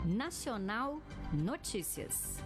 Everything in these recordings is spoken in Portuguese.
Nacional Notícias.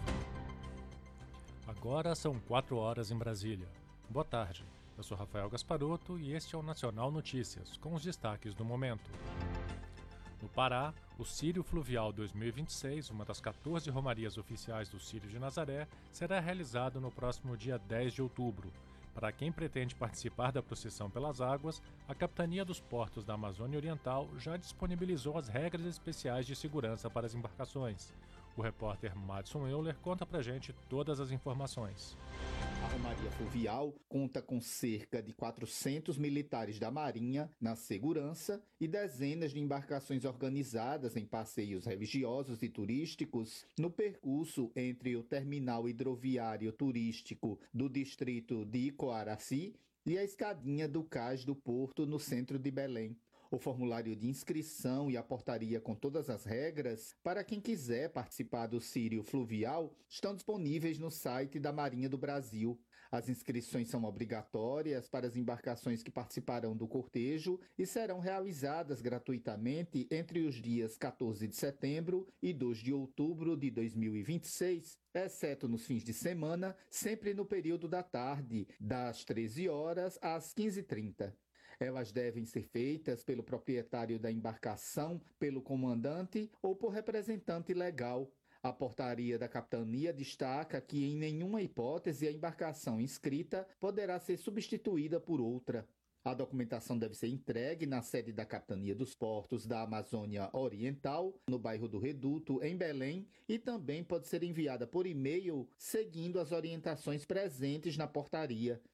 Agora são 4 horas em Brasília. Boa tarde, eu sou Rafael Gasparotto e este é o Nacional Notícias, com os destaques do momento. No Pará, o Círio Fluvial 2026, uma das 14 romarias oficiais do Círio de Nazaré, será realizado no próximo dia 10 de outubro. Para quem pretende participar da procissão pelas águas, a Capitania dos Portos da Amazônia Oriental já disponibilizou as regras especiais de segurança para as embarcações. O repórter Madison Euler conta pra gente todas as informações. A Romaria Fluvial conta com cerca de 400 militares da Marinha na segurança e dezenas de embarcações organizadas em passeios religiosos e turísticos no percurso entre o terminal hidroviário turístico do distrito de Icoaraci e a escadinha do cais do Porto no centro de Belém. O formulário de inscrição e a portaria com todas as regras para quem quiser participar do Círio Fluvial estão disponíveis no site da Marinha do Brasil. As inscrições são obrigatórias para as embarcações que participarão do cortejo e serão realizadas gratuitamente entre os dias 14 de setembro e 2 de outubro de 2026. Exceto nos fins de semana, sempre no período da tarde, das 13 horas às 15h30. Elas devem ser feitas pelo proprietário da embarcação, pelo comandante ou por representante legal. A portaria da capitania destaca que em nenhuma hipótese a embarcação inscrita poderá ser substituída por outra. A documentação deve ser entregue na sede da Capitania dos Portos da Amazônia Oriental, no bairro do Reduto, em Belém, e também pode ser enviada por e-mail, seguindo as orientações presentes na portaria.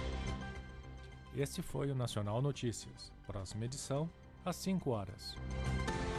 Este foi o Nacional Notícias. Próxima edição, às 5 horas.